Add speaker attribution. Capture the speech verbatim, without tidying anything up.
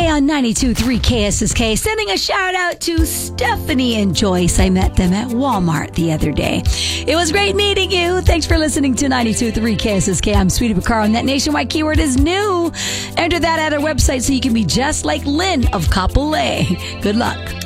Speaker 1: on ninety-two point three K S S K. Sending a shout out to Stephanie and Joyce. I met them at Walmart the other day. It was great meeting you. Thanks for listening to ninety-two point three K S S K. I'm Sweetie Picaro, and that nationwide keyword is new. Enter that at our website so you can be just like Lynn of Kapolei. Good luck.